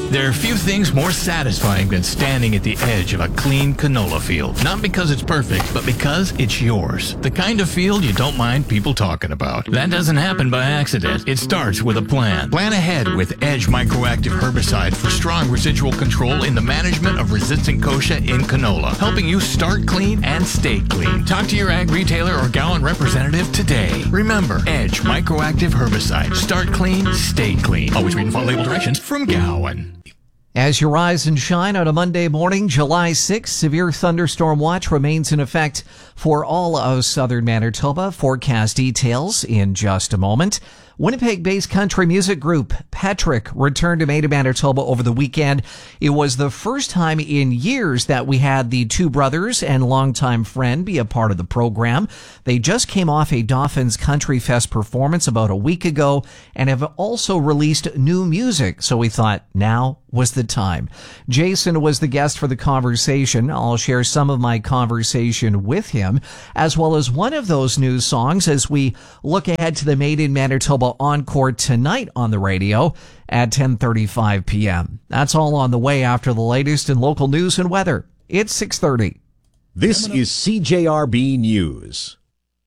There are few things more satisfying than standing at the edge of a clean canola field. Not because it's perfect, but because it's yours. The kind of field you don't mind people talking about. That doesn't happen by accident. It starts with a plan. Plan ahead with Edge Microactive Herbicide for strong residual control in the management of resistant kochia in canola, helping you start clean and stay clean. Talk to your ag retailer or Gowan representative today. Remember, Edge Microactive Herbicide. Start clean, stay clean. Always read and follow label directions from Gowan. As you rise and shine on a Monday morning, July 6th, severe thunderstorm watch remains in effect for all of southern Manitoba. Forecast details in just a moment. Winnipeg-based country music group Patrick returned to Maine, Manitoba over the weekend. It was the first time in years that we had the two brothers and longtime friend be a part of the program. They just came off a Dauphin's Country Fest performance about a week ago and have also released new music. So we thought now was the time. Jason was the guest for the conversation. I'll share some of my conversation with him, as well as one of those new songs as we look ahead to the Made in Manitoba Encore tonight on the radio at 10:35 p.m. That's all on the way after the latest in local news and weather. It's 6:30. This is CJRB News.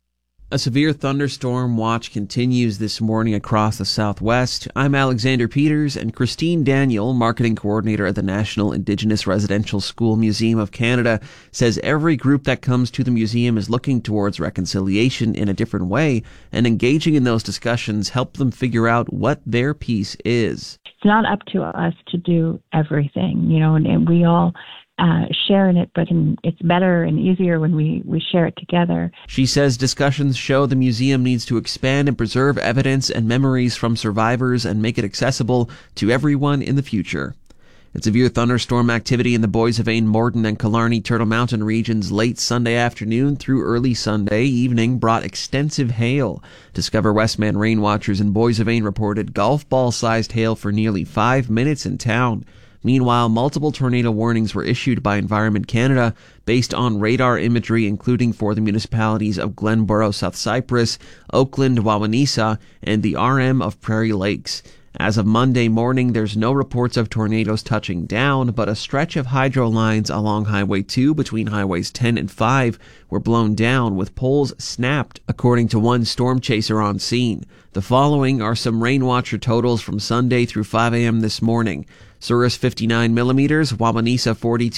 A severe thunderstorm watch continues this morning across the Southwest. I'm Alexander Peters, and Christine Daniel, marketing coordinator at the National Indigenous Residential School Museum of Canada, says every group that comes to the museum is looking towards reconciliation in a different way, and engaging in those discussions help them figure out what their piece is. It's not up to us to do everything, and we all share in it, but it's better and easier when we share it together. She says discussions show the museum needs to expand and preserve evidence and memories from survivors and make it accessible to everyone in the future. And severe thunderstorm activity in the Boissevain, Morden, and Killarney Turtle Mountain regions late Sunday afternoon through early Sunday evening brought extensive hail. Discover Westman rain watchers in Boissevain reported golf ball-sized hail for nearly 5 minutes in town. Meanwhile, multiple tornado warnings were issued by Environment Canada based on radar imagery, including for the municipalities of Glenborough, South Cypress, Oakland, Wawanesa, and the RM of Prairie Lakes. As of Monday morning, there's no reports of tornadoes touching down, but a stretch of hydro lines along Highway 2 between Highways 10 and 5 were blown down, with poles snapped, according to one storm chaser on scene. The following are some rain watcher totals from Sunday through 5 a.m. this morning. Souris 59 millimeters, Wawanesa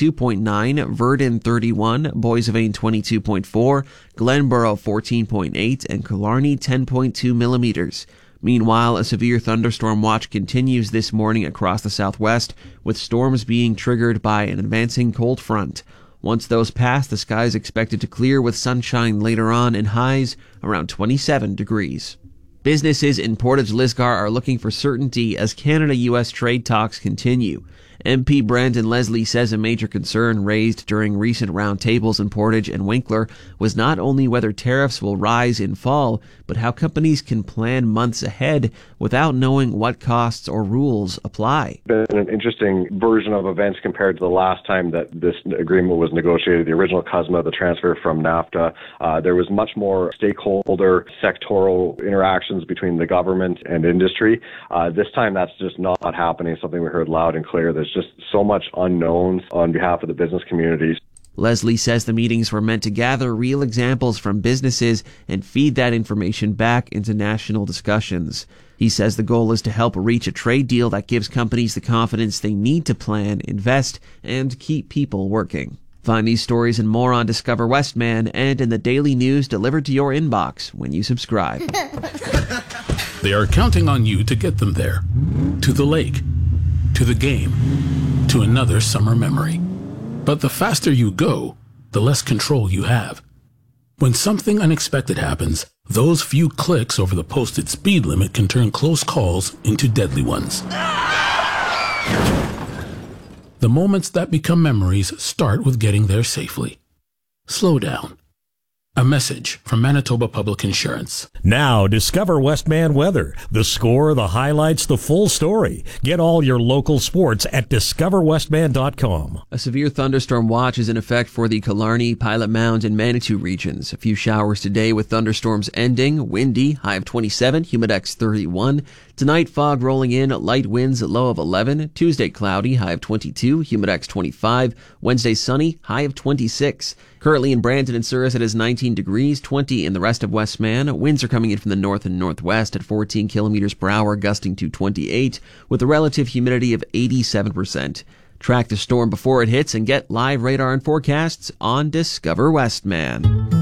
42.9, Verdun 31, Boissevain 22.4, Glenborough 14.8, and Killarney 10.2 millimeters. Meanwhile, a severe thunderstorm watch continues this morning across the southwest, with storms being triggered by an advancing cold front. Once those pass, the sky is expected to clear with sunshine later on and highs around 27 degrees. Businesses in Portage Lisgar are looking for certainty as Canada-U.S. trade talks continue. MP Brandon Leslie says a major concern raised during recent roundtables in Portage and Winkler was not only whether tariffs will rise in fall, but how companies can plan months ahead without knowing what costs or rules apply. It's been an interesting version of events compared to the last time that this agreement was negotiated, the original CUSMA, the transfer from NAFTA. There was much more stakeholder sectoral interactions between the government and industry. This time that's just not happening, something we heard loud and clear. There's just so much unknowns on behalf of the business communities. Leslie says the meetings were meant to gather real examples from businesses and feed that information back into national discussions. He says the goal is to help reach a trade deal that gives companies the confidence they need to plan, invest, and keep people working. Find these stories and more on Discover Westman and in the daily news delivered to your inbox when you subscribe. They are counting on you to get them there. To the lake. To the game. To another summer memory. But the faster you go, the less control you have. When something unexpected happens, those few clicks over the posted speed limit can turn close calls into deadly ones. The moments that become memories start with getting there safely. Slow down. A message from Manitoba Public Insurance. Now, discover Westman weather. The score, the highlights, the full story. Get all your local sports at discoverwestman.com. A severe thunderstorm watch is in effect for the Killarney, Pilot Mound, and Manitou regions. A few showers today with thunderstorms ending. Windy, high of 27, humidex 31. Tonight, fog rolling in, light winds, low of 11. Tuesday, cloudy, high of 22, humidex 25. Wednesday, sunny, high of 26. Currently in Brandon and Souris, it is 19 degrees, 20 in the rest of Westman. Winds are coming in from the north and northwest at 14 kilometers per hour, gusting to 28, with a relative humidity of 87%. Track the storm before it hits and get live radar and forecasts on Discover Westman.